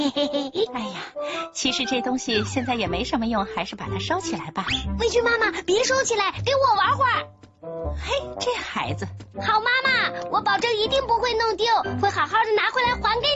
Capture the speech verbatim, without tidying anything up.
哎呀，其实这东西现在也没什么用，还是把它收起来吧。 委屈妈妈，别收起来，给我玩会儿。 嘿，这孩子。 好妈妈，我保证一定不会弄丢，会好好的拿回来还给